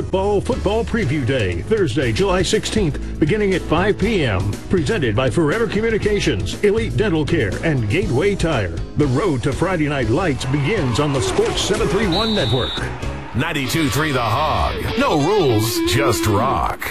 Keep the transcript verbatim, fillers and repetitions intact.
Football Football Preview Day, Thursday, July sixteenth, beginning at five p.m. Presented by Forever Communications, Elite Dental Care, and Gateway Tire. The road to Friday Night Lights begins on the Sports seven thirty-one Network. ninety-two point three The Hog. No rules, just rock.